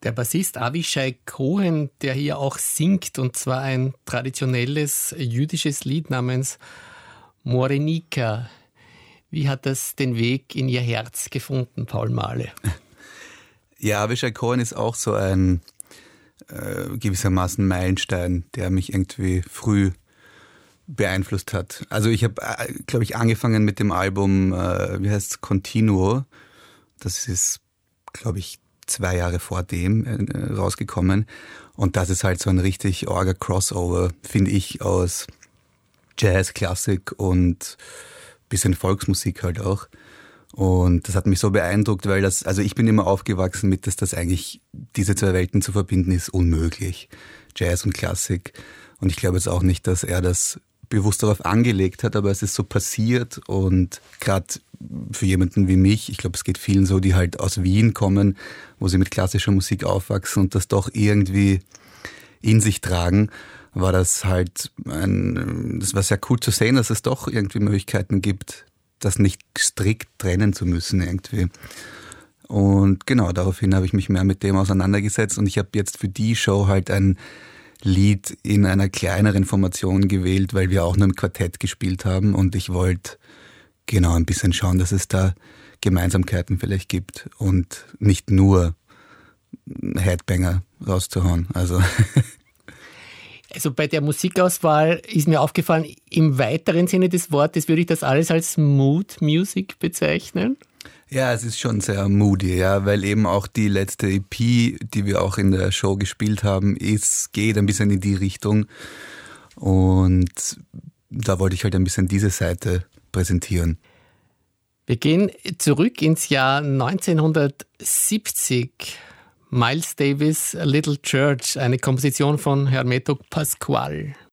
Der Bassist Avishai Cohen, der hier auch singt, und zwar ein traditionelles jüdisches Lied namens Morenika. Wie hat das den Weg in Ihr Herz gefunden, Paul Mahle? Ja, Avishai Cohen ist auch so ein gewissermaßen Meilenstein, der mich irgendwie früh beeinflusst hat. Also ich habe, glaube ich, angefangen mit dem Album, wie heißt es, Continuo. Das ist, glaube ich, 2 Jahre vor dem rausgekommen. Und das ist halt so ein richtig arger Crossover, finde ich, aus Jazz, Klassik und bisschen Volksmusik halt auch. Und das hat mich so beeindruckt, weil also ich bin immer aufgewachsen mit, dass das eigentlich, diese 2 Welten zu verbinden, ist unmöglich. Jazz und Klassik. Und ich glaube jetzt auch nicht, dass er das bewusst darauf angelegt hat, aber es ist so passiert. Und gerade für jemanden wie mich, ich glaube, es geht vielen so, die halt aus Wien kommen, wo sie mit klassischer Musik aufwachsen und das doch irgendwie in sich tragen, war das halt das war sehr cool zu sehen, dass es doch irgendwie Möglichkeiten gibt, das nicht strikt trennen zu müssen irgendwie. Und genau, daraufhin habe ich mich mehr mit dem auseinandergesetzt und ich habe jetzt für die Show halt ein Lied in einer kleineren Formation gewählt, weil wir auch nur im Quartett gespielt haben und ich wollte genau ein bisschen schauen, dass es da Gemeinsamkeiten vielleicht gibt und nicht nur Headbanger rauszuhauen. Also bei der Musikauswahl ist mir aufgefallen, im weiteren Sinne des Wortes würde ich das alles als Mood Music bezeichnen. Ja, es ist schon sehr moody, ja, weil eben auch die letzte EP, die wir auch in der Show gespielt haben, geht ein bisschen in die Richtung. Und da wollte ich halt ein bisschen diese Seite präsentieren. Wir gehen zurück ins Jahr 1970. Miles Davis, A Little Church, eine Komposition von Hermeto Pascual.